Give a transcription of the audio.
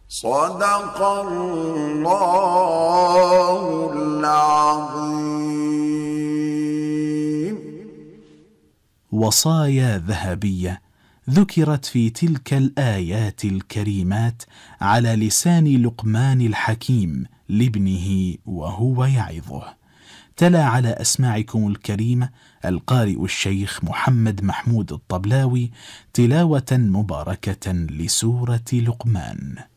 صدق الله العظيم. وصايا ذهبية ذكرت في تلك الآيات الكريمات على لسان لقمان الحكيم لابنه وهو يعظه. تلا على أسماعكم الكريمة القارئ الشيخ محمد محمود الطبلاوي تلاوة مباركة لسورة لقمان.